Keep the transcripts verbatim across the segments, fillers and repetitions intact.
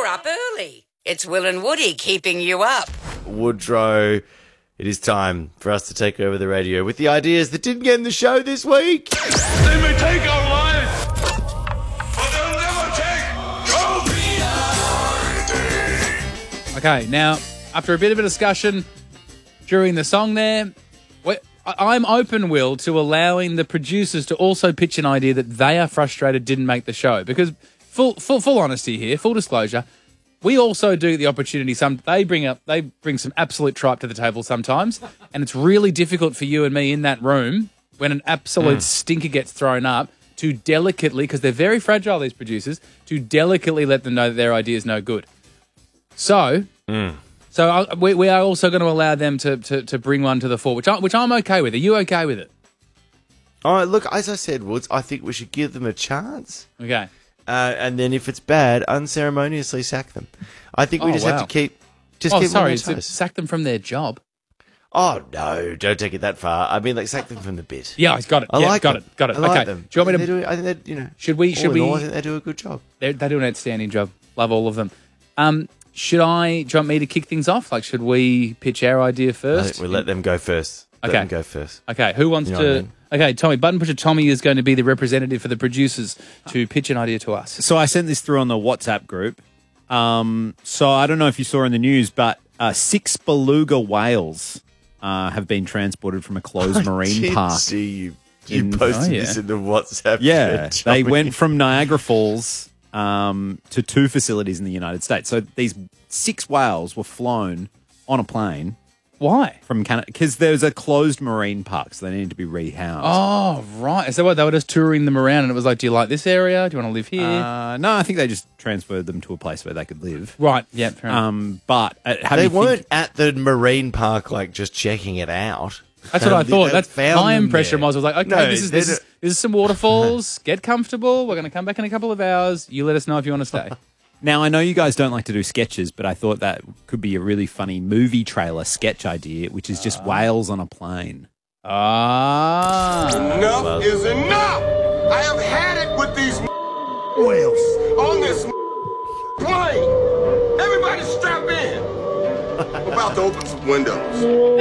up early. It's Will and Woody keeping you up. Woodrow, it is time for us to take over the radio with the ideas that didn't get in the show this week. They may take our lives, but they'll never take your Okay, now, after a bit of a discussion during the song there, we- I- I'm open, Will, to allowing the producers to also pitch an idea that they are frustrated didn't make the show. Because, full full, full honesty here, full disclosure, we also do get the opportunity. Some they bring up, they bring some absolute tripe to the table sometimes, and it's really difficult for you and me in that room when an absolute mm. stinker gets thrown up to delicately, because they're very fragile, these producers, to delicately let them know that their idea is no good. So, mm. so I, we, we are also going to allow them to, to to bring one to the fore, which I, which I'm okay with. Are you okay with it? All right, look, as I said, Woods, I think we should give them a chance. Okay. Uh, and then if it's bad, unceremoniously sack them. I think we Oh, just wow. have to keep... Just Oh, keep sorry, them on their to toes. sack them from their job. Oh, no, don't take it that far. I mean, like, sack them from the bit. Yeah, I've got it. I yeah, like got them. it. Got it. I like Okay. them. Do you want me to... They do, I think they, you know... Should we... all Should in all, I we... think they do a good job. They they do an outstanding job. Love all of them. Um, should I... Do you want me to kick things off? Like, should we pitch our idea I first? think we let them go first. Let Okay. them go first. Okay, who wants You know to... what I mean? Okay, Tommy, Button Pusher Tommy is going to be the representative for the producers to pitch an idea to us. So I sent this through on the WhatsApp group. Um, so I don't know if you saw in the news, but uh, six beluga whales uh, have been transported from a closed marine did park. see you. You in- posted Oh, yeah. this in the WhatsApp. Yeah, chat, they Joey. went from Niagara Falls um, to two facilities in the United States. So these six whales were flown on a plane Why? from Canada because there's a closed marine park, so they needed to be rehoused. Oh, right. So what, they were just touring them around and it was like, do you like this area? Do you want to live here? Uh, no, I think they just transferred them to a place where they could live. right, yeah, fair enough. Um, but uh, how do They you think- weren't at the marine park, like, just checking it out. That's what I They- thought. they That's found my them impression there. was, I was like, okay, No, this is they this is, don't- this is some waterfalls. Get comfortable. We're going to come back in a couple of hours. You let us know if you want to stay. Now, I know you guys don't like to do sketches, but I thought that could be a really funny movie trailer sketch idea, which is just whales on a plane. Ah. Enough is enough! I have had it with these whales on this plane! Everybody strap in! I'm about to open some windows.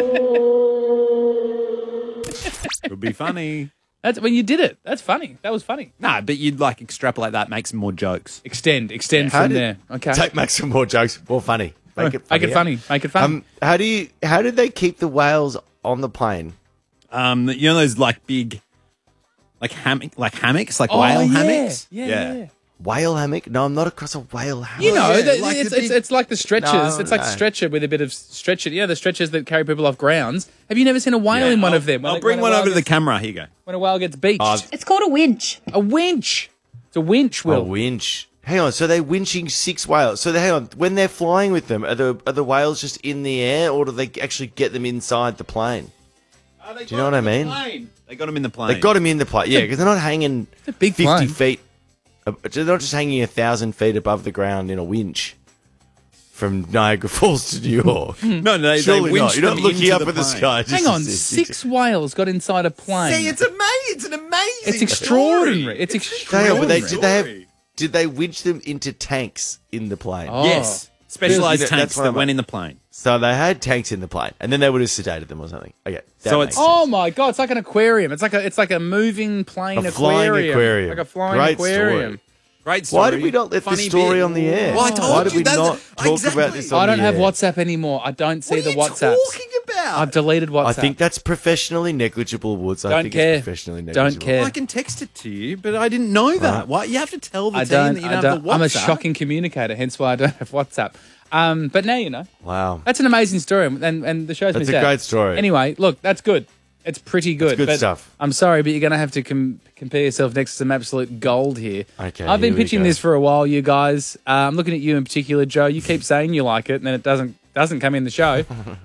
Could be funny. That's when you did it. That's funny. That was funny. Nah, but you'd like extrapolate that, make some more jokes. Extend, extend How from did- there. Okay. Take make some more jokes, more funny. Make it funny. Make it funny. Make it funny. Um, how do you? How did they keep the whales on the plane? Um, you know those like big, like hammock, like hammocks, like Oh, whale yeah. hammocks. Yeah, yeah, yeah. Whale hammock? No, I'm not across a whale hammock. You know, yeah, the- like it's, the it's, big- it's like the stretchers. No, it's like no. the stretcher with a bit of stretcher. Yeah, the stretchers that carry people off grounds. Have you never seen a whale in one I'll, of them? When I'll a- bring when a one whale over to the gets- camera. Here you go. When a whale gets beached. Oh, It's called a winch. a winch. It's a winch, A Will. winch. Hang on. So they're winching six whales. So they, hang on. When they're flying with them, are the are the whales just in the air, or do they actually get them inside the plane? Do you know what I mean? They got them in the plane. They got them in the plane. Yeah, because they're not hanging a big fifty plane. feet. uh, They're not just hanging a thousand feet above the ground in a winch from Niagara Falls to New York. No, no, they, Surely they not. winched You're not them looking into up the at the plane. sky. just Hang to on, see- six whales got inside a plane. See, it's amazing. It's an amazing. It's extraordinary. It's Hang extraordinary. on, but they, did they have? Did they winch them into tanks in the plane? Oh. Yes, specialized That's tanks what that I'm- went in the plane. So they had tanks in the plane, and then they would have sedated them or something. Okay, that So makes it's- sense. Oh my god, it's like an aquarium. It's like a it's like a moving plane A flying aquarium. aquarium. Like a flying Great aquarium. story. Great story. Why did we not let Funny this story bit. on the air? Well, I told Why did you we that's- not talk exactly. about this on I don't the have air? WhatsApp anymore. I don't see What the are you WhatsApp. talking about? I've deleted WhatsApp. I think that's professionally negligible, Woods. I Don't think care. it's professionally Don't negligible. care. I can text it to you, but I didn't know that. Right. Why you have to tell the I team don't. that you I don't, don't have the WhatsApp? I'm a shocking communicator, hence why I don't have WhatsApp. Um, but now you know. Wow. That's an amazing story, and and the show's That's been a sad. great story. Anyway, look, that's good. It's pretty good. good but stuff. I'm sorry, but you're going to have to com- compare yourself next to some absolute gold here. Okay, I've been here we pitching go. this for a while, you guys. Uh, I'm looking at you in particular, Joe. You keep saying you like it, and then it doesn't doesn't come in the show.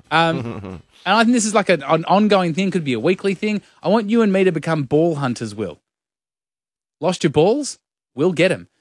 Um, and I think this is like a, an ongoing thing. Could be a weekly thing. I want you and me to become ball hunters. Will lost your balls? We'll get them.